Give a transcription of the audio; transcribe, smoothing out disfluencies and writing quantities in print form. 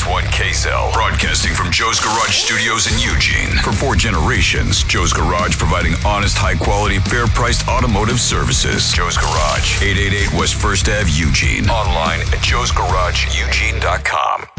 1 KSL, broadcasting from Joe's Garage Studios in Eugene. For 4 generations, Joe's Garage providing honest, high-quality, fair-priced automotive services. Joe's Garage, 888 West 1st Ave, Eugene. Online at joesgarageeugene.com.